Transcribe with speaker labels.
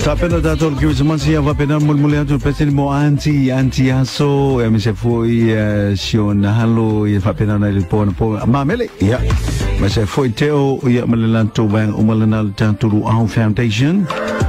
Speaker 1: Kapena dato che si mangia va per mulmuliato pesimo anti aso e mi se foi sion halo e fa pena nel pon ma mele ya ma se foi teo ya melelanto bang umalanal tanturu au foundation